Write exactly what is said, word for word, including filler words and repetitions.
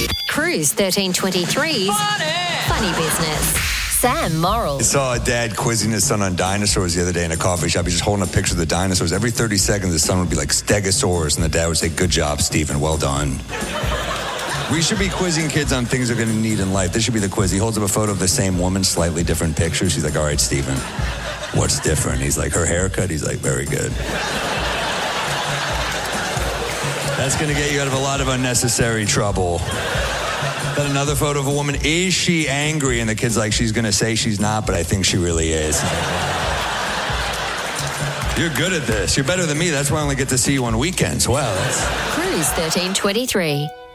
Cruise thirteen twenty-three's Funny, Funny Business. Sam Morrill. I saw a dad quizzing his son on dinosaurs the other day in a coffee shop. He's just holding a picture of the dinosaurs. Every thirty seconds, the son would be like, Stegosaurus, and the dad would say, good job, Stephen, well done. We should be quizzing kids on things they're going to need in life. This should be the quiz. He holds up a photo of the same woman, slightly different pictures. She's like, all right, Stephen, what's different? He's like, her haircut? He's like, very good. That's going to get you out of a lot of unnecessary trouble. Then another photo of a woman. Is she angry? And the kid's like, she's going to say she's not, but I think she really is. You're good at this. You're better than me. That's why I only get to see you on weekends. Well, that's... Cruise thirteen twenty-three.